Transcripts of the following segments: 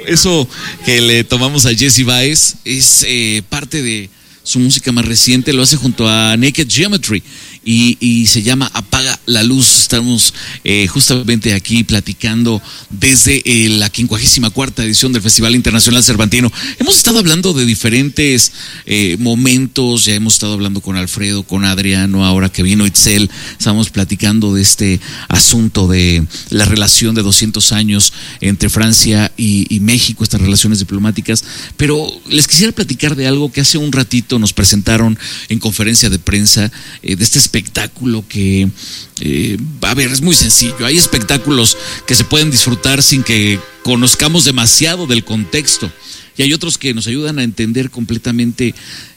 eso que le tomamos a Jesse Baez es parte de su música más reciente. Lo hace junto a Naked Geometry y se llama Apaga la Luz. Estamos justamente aquí platicando desde la 54ª edición del Festival Internacional Cervantino. Hemos estado hablando de diferentes momentos, ya hemos estado hablando con Alfredo, con Adriano, ahora que vino Itzel, estamos platicando de este asunto de la relación de 200 años entre Francia y México, estas relaciones diplomáticas, pero les quisiera platicar de algo que hace un ratito nos presentaron en conferencia de prensa, de este espectáculo que, a ver, es muy sencillo. Hay espectáculos que se pueden disfrutar sin que conozcamos demasiado del contexto, y hay otros que nos ayudan a entender completamente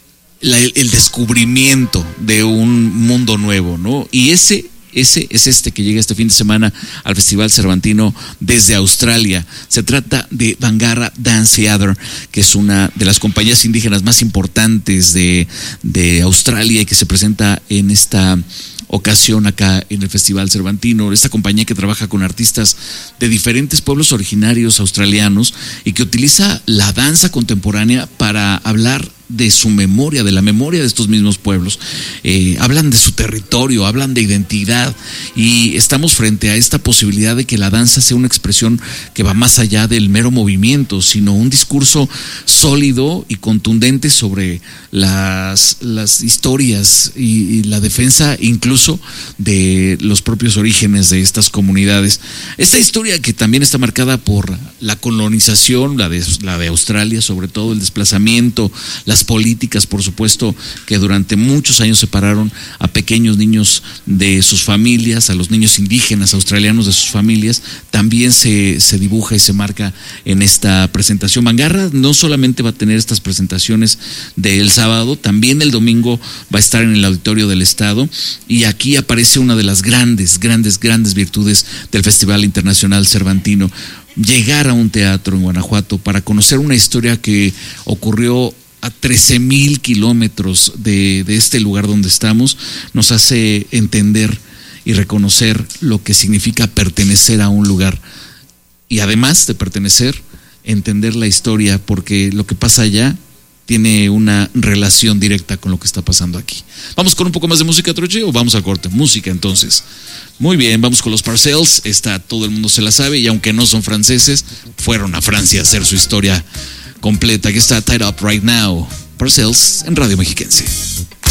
el descubrimiento de un mundo nuevo, ¿no? Y ese es este que llega este fin de semana al Festival Cervantino desde Australia. Se trata de Bangarra Dance Theatre, que es una de las compañías indígenas más importantes de Australia y que se presenta en esta ocasión acá en el Festival Cervantino. Esta compañía que trabaja con artistas de diferentes pueblos originarios australianos y que utiliza la danza contemporánea para hablar de su memoria, de la memoria de estos mismos pueblos. Hablan de su territorio, hablan de identidad, y estamos frente a esta posibilidad de que la danza sea una expresión que va más allá del mero movimiento, sino un discurso sólido y contundente sobre las historias y la defensa incluso de los propios orígenes de estas comunidades. Esta historia que también está marcada por la colonización, la de Australia, sobre todo el desplazamiento, las políticas, por supuesto, que durante muchos años separaron a pequeños niños de sus familias, a los niños indígenas australianos de sus familias, también se dibuja y se marca en esta presentación. Bangarra no solamente va a tener estas presentaciones del sábado, también el domingo va a estar en el Auditorio del Estado, y aquí aparece una de las grandes virtudes del Festival Internacional Cervantino: llegar a un teatro en Guanajuato para conocer una historia que ocurrió a 13,000 kilómetros de este lugar donde estamos. Nos hace entender y reconocer lo que significa pertenecer a un lugar, y además de pertenecer, entender la historia, porque lo que pasa allá tiene una relación directa con lo que está pasando aquí. ¿Vamos con un poco más de música, Troche, o vamos al corte? Música, entonces. Muy bien, vamos con los Parcels. Esta todo el mundo se la sabe, y aunque no son franceses, fueron a Francia a hacer su historia completa. Aquí está Tied Up Right Now, Parcels, en Radio Mexiquense.